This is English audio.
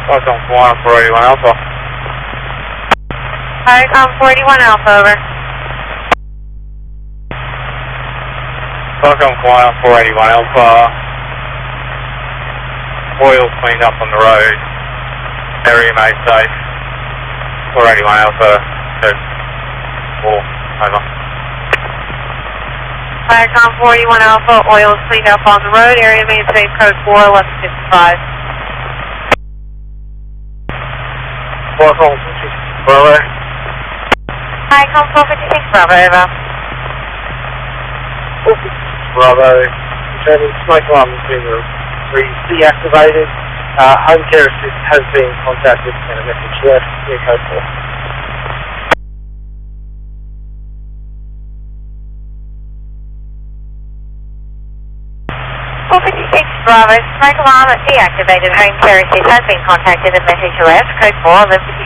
Welcome 481 Alpha. Viacom 481 Alpha, over. Welcome 481 Alpha. Oil cleaned up on the road. Area made safe. 481 Alpha. Code 4. Over. Viacom 481 Alpha, oil is cleaned up on the road. Area made safe, code 4, 1155. Welcome 456 Bravo. Viacom 456 Bravo, over. 456 Bravo. Returning smoke alarm has been deactivated. Home care assist has been contacted and a message left near code 4. Bravo, smoke alarm deactivated. Home care assist has been contacted and message left. Code 4, 1155.